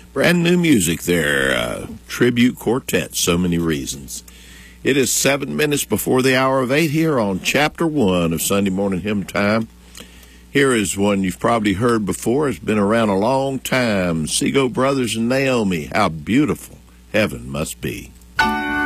Brand new music there, tribute quartet, So Many Reasons. It is 7 minutes before the hour of 8 here on Chapter 1 of Sunday Morning Hymn Time. Here is one you've probably heard before. It's been around a long time. Seago Brothers and Naomi, How Beautiful Heaven Must Be.